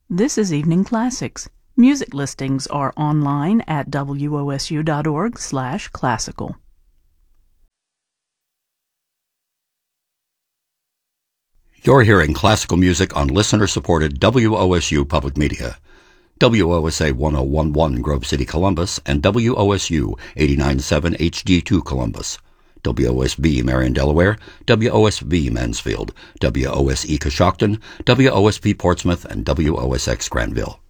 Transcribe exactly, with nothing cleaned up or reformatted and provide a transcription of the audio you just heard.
This is Evening Classics. Music listings are online at W O S U dot org slash classical. You're hearing classical music on listener-supported W O S U Public Media. W O S A one oh one point one Grove City, Columbus, and W O S U eighty-nine point seven H D two Columbus. W O S B Marion, Delaware, W O S V Mansfield, W O S E Coshocton, W O S P Portsmouth, and W O S X Granville.